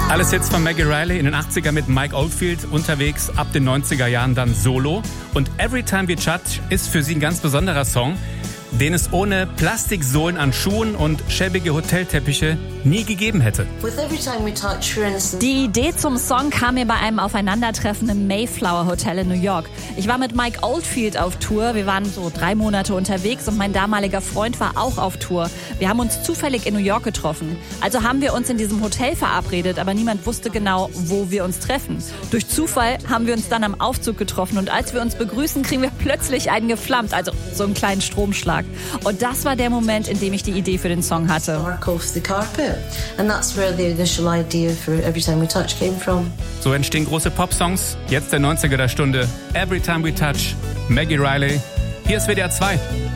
Alles Hits von Maggie Reilly in den 80er mit Mike Oldfield unterwegs, ab den 90er Jahren dann solo. Und Every Time We Touch ist für sie ein ganz besonderer Song, den es ohne Plastiksohlen an Schuhen und schäbige Hotelteppiche nie gegeben hätte. Die Idee zum Song kam mir bei einem Aufeinandertreffen im Mayflower Hotel in New York. Ich war mit Mike Oldfield auf Tour. Wir waren so 3 Monate unterwegs und mein damaliger Freund war auch auf Tour. Wir haben uns zufällig in New York getroffen. Also haben wir uns in diesem Hotel verabredet, aber niemand wusste genau, wo wir uns treffen. Durch Zufall haben wir uns dann am Aufzug getroffen und als wir uns begrüßen, kriegen wir plötzlich einen geflammt, also so einen kleinen Stromschlag. Und das war der Moment, in dem ich die Idee für den Song hatte. So entstehen große Popsongs. Jetzt der 90er der Stunde. Every Time We Touch. Maggie Reilly. Hier ist WDR 2.